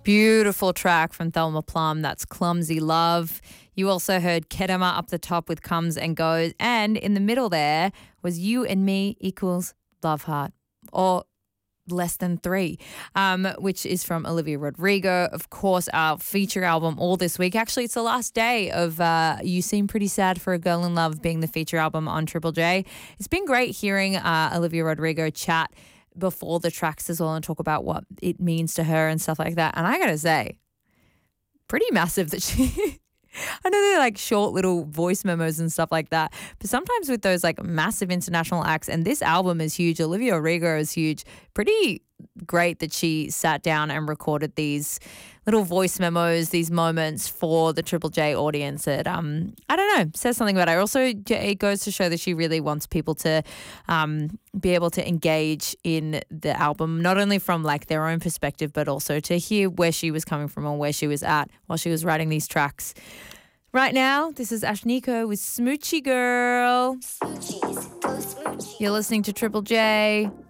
Beautiful track from Thelma Plum. That's Clumsy Love. You also heard Kedema up the top with Comes and Goes. And in the middle there was You and Me equals Love Heart. Or Less Than Three, which is from Olivia Rodrigo. Of course, our feature album all this week. Actually, it's the last day of You Seem Pretty Sad for a Girl in Love being the feature album on Triple J. It's been great hearing Olivia Rodrigo chat before the tracks as well and talk about what it means to her and stuff like that. And I gotta say, pretty massive that she... I know they're like short little voice memos and stuff like that, but sometimes with those like massive international acts, and this album is huge, Olivia Rodrigo is huge, pretty great that she sat down and recorded these little voice memos, these moments for the Triple J audience that, I don't know, says something about her. Also, it goes to show that she really wants people to be able to engage in the album, not only from like their own perspective, but also to hear where she was coming from and where she was at while she was writing these tracks. Right now, this is Ashniko with Smoochie Girl. Smoochies, go Smoochie. You're listening to Triple J.